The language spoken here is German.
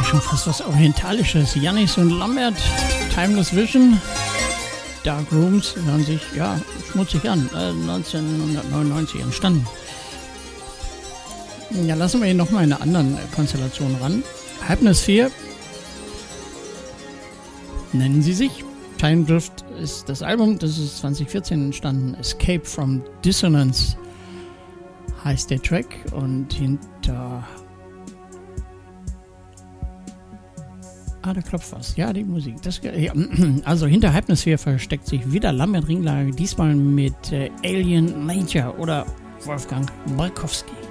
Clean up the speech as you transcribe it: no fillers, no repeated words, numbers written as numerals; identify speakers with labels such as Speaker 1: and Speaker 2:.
Speaker 1: schon fast was Orientalisches. Yannis und Lambert, Timeless Vision. Dark Rooms hören sich, ja, schmutzig an. 1999 entstanden. Ja, lassen wir ihn nochmal in einer anderen Konstellation ran. Hypnosphere nennen sie sich. Time Drift ist das Album, das ist 2014 entstanden. Escape from Dissonance heißt der Track. Und hinter... da klopft was. Ja, die Musik. Ja. Also hinter Hypnosphere versteckt sich wieder Lambert Ringlager, diesmal mit Alien Nature oder Wolfgang Balkowski.